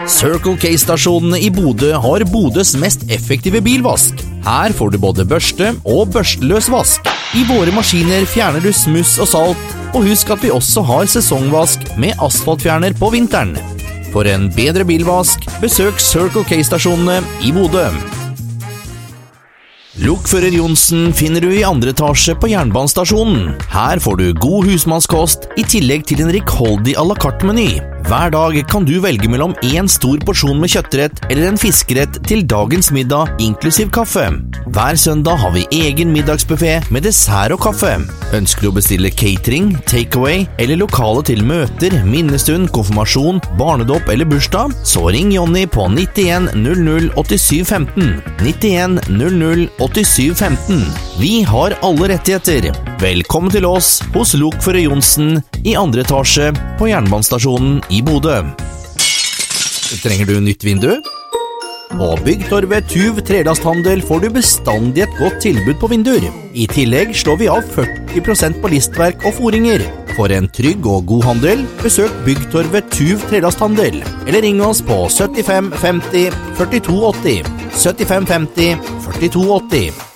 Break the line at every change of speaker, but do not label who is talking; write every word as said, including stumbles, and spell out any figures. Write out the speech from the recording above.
Circle K-stasjonene i Bodø har Bodøs mest effektive bilvask. Her får du både børste og børsteløs vask. I våre maskiner fjerner du smuss og salt, og husk at vi også har sesongvask med asfaltfjerner på vinteren. For en bedre bilvask, besøk Circle K-stasjonene i Bodø. Lokfører Johnsen finner du i andre etasje på jernbanestasjonen. Her får du god husmannskost i tillegg til en rikholdig à la carte meny. Hver dag kan du velge mellom en stor porsjon med kjøttrett eller en fiskerett til dagens middag, inklusiv kaffe. Hver søndag har vi egen middagsbuffet med dessert og kaffe. Ønsker du å bestille catering, takeaway eller lokale til møter, minnestund, konfirmasjon, barnedåp eller bursdag, så ring Jonny på nittien null null åttisju femten. nittien null null åttisju femten. Vi har alle rettigheter. Velkommen til oss hos Lokfører Johnsen i andre etasje på jernbanestasjonen i Bodø. Trenger du nytt vindu? På Byggtorvet Tuv Trelasthandel får du bestandig et godt tilbud på vinduer. I tillegg slår vi av førti prosent på listverk og foringer. For en trygg og god handel, besøk Byggtorvet Tuv Trelasthandel, eller ring oss på syttifem femti førtito åtti. syttifem femti førtito åtti.